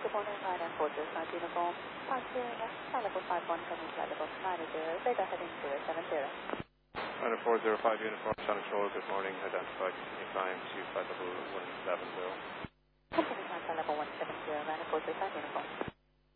Good morning, line and 405 uniform. Departure flight level 51, coming flight level 90, radar heading 070. Line 405 uniform, Sonic Control, good morning, identified, continue climb to flight level 170. Company flight level 170, line 405 uniform.